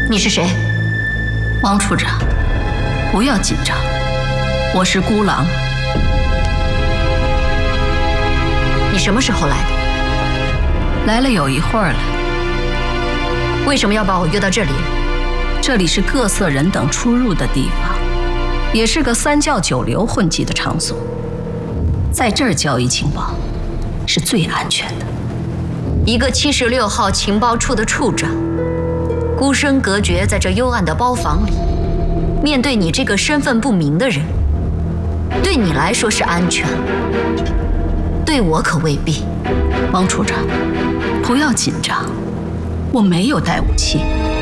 你是谁？ 王处长，不要紧张，我是孤狼。 你什么时候来的？ 来了有一会儿了。 为什么要把我约到这里？ 这里是各色人等出入的地方，也是个三教九流混迹的场所。在这儿交易情报是最安全的。 一个76号情报处的处长，孤身隔绝在这幽暗的包房里，面对你这个身份不明的人，对你来说是安全，对我可未必。 王处长，不要紧张，我没有带武器。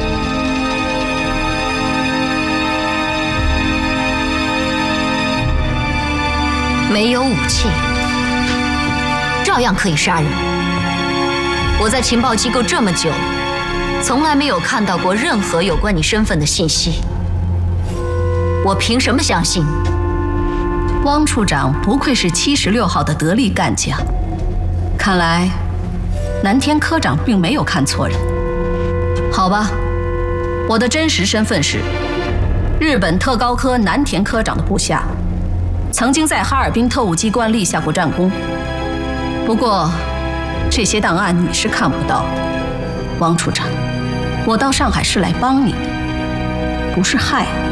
没有武器，照样可以杀人。我在情报机构这么久，从来没有看到过任何有关你身份的信息。我凭什么相信你？ 汪处长不愧是76号的得力干将，看来南天科长并没有看错人。好吧，我的真实身份是日本特高科南田科长的部下，曾经在哈尔滨特务机关立下过战功。不过这些档案你是看不到的。汪处长，我到上海是来帮你的，不是害你。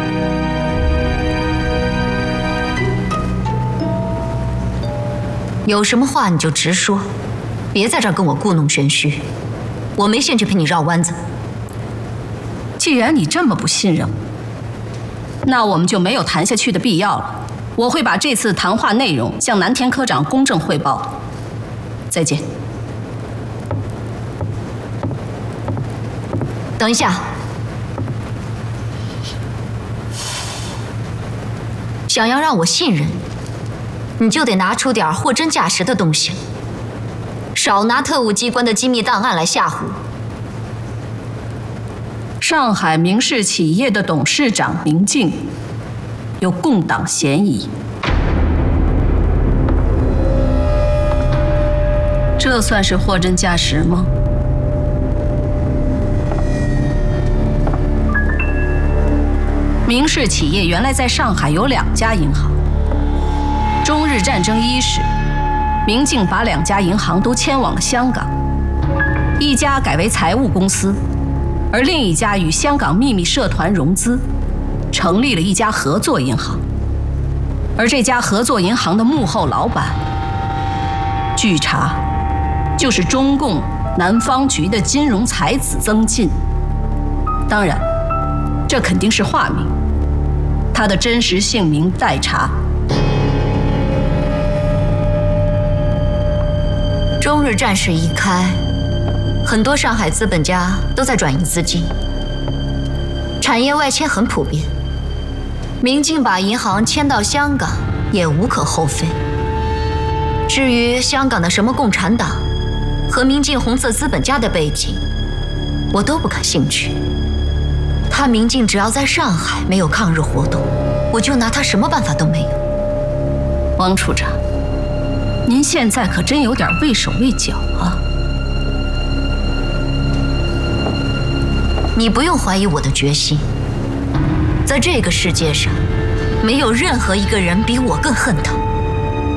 有什么话你就直说，别在这儿跟我故弄玄虚，我没兴趣陪你绕弯子。 既然你这么不信任我，那我们就没有谈下去的必要了。我会把这次谈话内容向南田科长公正汇报。再见。 等一下，想要让我信任你，就得拿出点货真价实的东西，少拿特务机关的机密档案来吓唬我。 上海明氏企业的董事长明镜有共党嫌疑，这算是货真价实吗？明氏企业原来在上海有2家银行，中日战争伊始，明镜把2家银行都迁往了香港，一家改为财务公司，而另一家与香港秘密社团融资，成立了一家合作银行。而这家合作银行的幕后老板，据查就是中共南方局的金融才子曾进。当然，这肯定是化名，他的真实姓名待查。 中日战事一开，很多上海资本家都在转移资金，产业外迁很普遍。明镜把银行迁到香港也无可厚非。至于香港的什么共产党和明镜红色资本家的背景，我都不感兴趣。他明镜只要在上海没有抗日活动，我就拿他什么办法都没有。 汪处长，您现在可真有点畏手畏脚啊！ 你不用怀疑我的决心，在这个世界上，没有任何一个人比我更恨他。